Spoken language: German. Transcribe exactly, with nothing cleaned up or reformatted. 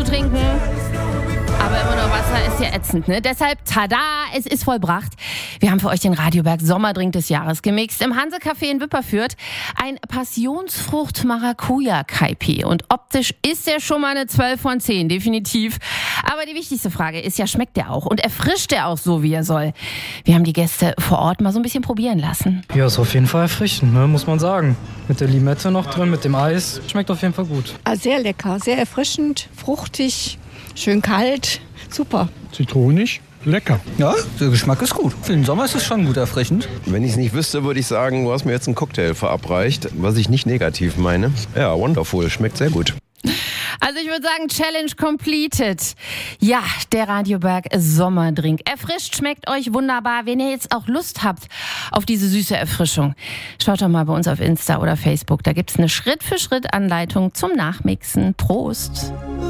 trinken. Aber immer noch Wasser ist ja ätzend, ne? Deshalb, tada, es ist vollbracht. Wir haben für euch den Radioberg Sommerdrink des Jahres gemixt. Im Hanse-Café in Wipperfürth ein Passionsfrucht-Maracuja-Kaipi. Und optisch ist der schon mal eine zwölf von zehn, definitiv. Aber die wichtigste Frage ist ja, schmeckt der auch? Und erfrischt der auch so, wie er soll? Wir haben die Gäste vor Ort mal so ein bisschen probieren lassen. Ja, ist auf jeden Fall erfrischend, ne? Muss man sagen. Mit der Limette noch drin, mit dem Eis. Schmeckt auf jeden Fall gut. Ah, sehr lecker, sehr erfrischend, fruchtig. Schön kalt, super. Zitronig, lecker. Ja, der Geschmack ist gut. Für den Sommer ist es schon gut erfrischend. Wenn ich es nicht wüsste, würde ich sagen, du hast mir jetzt einen Cocktail verabreicht, was ich nicht negativ meine. Ja, wonderful, schmeckt sehr gut. Also ich würde sagen, Challenge completed. Ja, der Radioberg Sommerdrink. Erfrischt, schmeckt euch wunderbar. Wenn ihr jetzt auch Lust habt auf diese süße Erfrischung, schaut doch mal bei uns auf Insta oder Facebook. Da gibt's eine Schritt-für-Schritt-Anleitung zum Nachmixen. Prost!